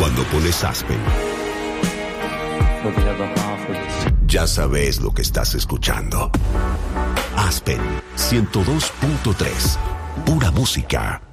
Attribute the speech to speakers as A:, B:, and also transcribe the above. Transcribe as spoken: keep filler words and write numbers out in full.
A: Cuando pones Aspen, ya sabes lo que estás escuchando. Aspen ciento dos punto tres, pura música.